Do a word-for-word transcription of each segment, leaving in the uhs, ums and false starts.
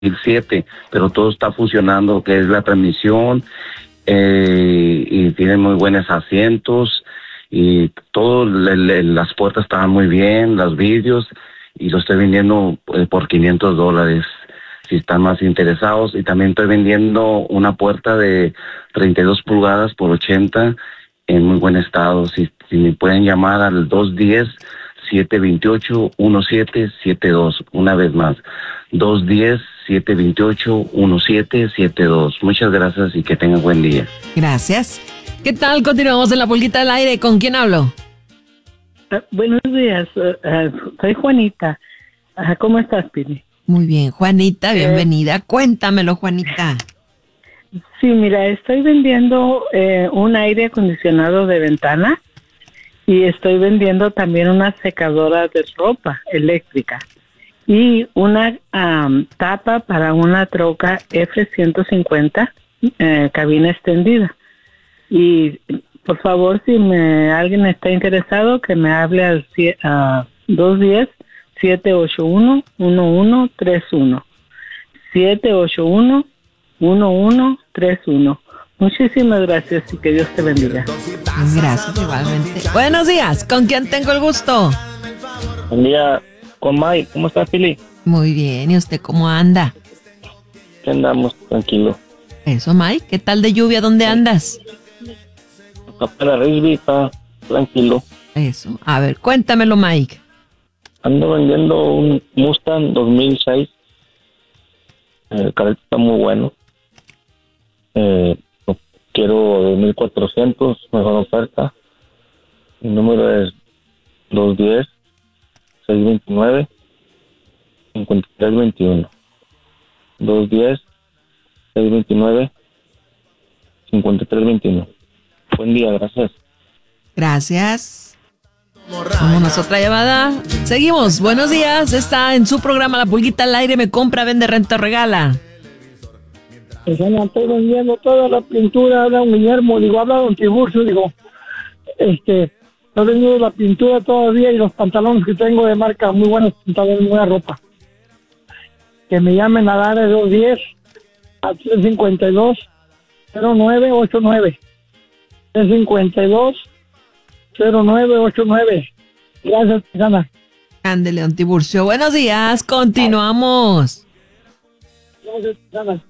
siete, pero todo está funcionando, que es la transmisión, eh, y tiene muy buenos asientos, y todo, le, le, las puertas estaban muy bien, los vidrios, y lo estoy vendiendo eh, por quinientos dólares, si están más interesados. Y también estoy vendiendo una puerta de treinta y dos pulgadas por ochenta, en muy buen estado. Si, si me pueden llamar al dos diez, siete veintiocho, diecisiete setenta y dos, una vez más, dos diez, siete veintiocho, diecisiete setenta y dos. Muchas gracias y que tengan buen día. Gracias. ¿Qué tal? Continuamos en La Pulguita del Aire. ¿Con quién hablo? Uh, buenos días, uh, uh, soy Juanita. Uh, ¿Cómo estás, Pili? Muy bien, Juanita, bienvenida. Eh, Cuéntamelo, Juanita. Sí, mira, estoy vendiendo eh, un aire acondicionado de ventana y estoy vendiendo también una secadora de ropa eléctrica y una um, tapa para una troca F ciento cincuenta, eh, cabina extendida. Y por favor, si me, alguien está interesado, que me hable al uh, dos diez, siete ocho uno, uno uno tres uno. siete ocho uno, uno uno tres uno. Muchísimas gracias y que Dios te bendiga. Gracias, igualmente. Buenos días, ¿con quién tengo el gusto? Buen día, con Mike. ¿Cómo estás, Pili? Muy bien, ¿y usted cómo anda? ¿Qué andamos? Tranquilo. Eso, Mike, ¿qué tal de lluvia? ¿Dónde andas? Acá para Risby, está tranquilo. Eso, a ver, cuéntamelo, Mike. Ando vendiendo un Mustang dos mil seis. El carro está muy bueno. Eh, quiero dos mil cuatrocientos, mejor oferta. Mi número es dos diez, seis veintinueve, cincuenta y tres veintiuno. dos diez, seis veintinueve, cincuenta y tres veintiuno. Buen día, gracias. Gracias. Vámonos otra llamada. Seguimos. Buenos días. Está en su programa La Pulguita al Aire. Me compra, vende, renta, regala. Pues estoy vendiendo toda la pintura. Habla un Guillermo, digo, habla don Tiburcio, digo, este, estoy vendiendo la pintura todavía y los pantalones que tengo de marca, muy buenos pantalones, muy buena ropa. Que me llamen a dar el dos diez a tres cincuenta y dos, cero nueve ochenta y nueve. tres cincuenta y dos, cero nueve ochenta y nueve. Gracias, Susana. Ándele, don Tiburcio. Buenos días. Continuamos. Gracias, Susana.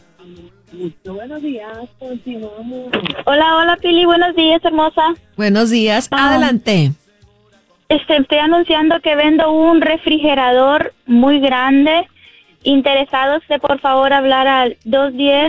Buenos días, continuamos. Hola, hola, Pili, buenos días, hermosa. Buenos días, ah, adelante. Este, estoy anunciando que vendo un refrigerador muy grande. Interesados de por favor hablar al dos diez